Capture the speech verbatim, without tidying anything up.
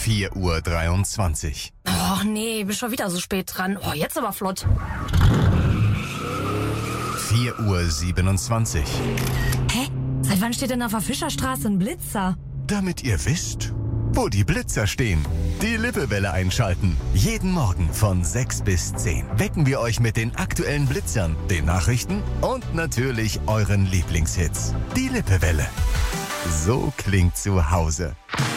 vier Uhr dreiundzwanzig. Och nee, bin schon wieder so spät dran. Oh, jetzt aber flott. vier Uhr siebenundzwanzig. Hä? Seit wann steht denn auf der Fischerstraße ein Blitzer? Damit ihr wisst, wo die Blitzer stehen. Die Lippewelle einschalten. Jeden Morgen von sechs bis zehn wecken wir euch mit den aktuellen Blitzern, den Nachrichten und natürlich euren Lieblingshits. Die Lippewelle. So klingt zu Hause.